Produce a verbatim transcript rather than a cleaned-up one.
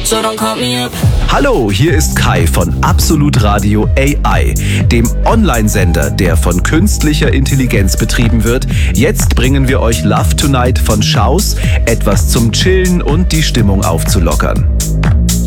so don't call me up. Hallo, hier ist Kai von Absolut Radio A I, dem Online-Sender, der von künstlicher Intelligenz betrieben wird. Jetzt bringen wir euch Love Tonight von Schaus, etwas zum Chillen und die Stimmung aufzulockern.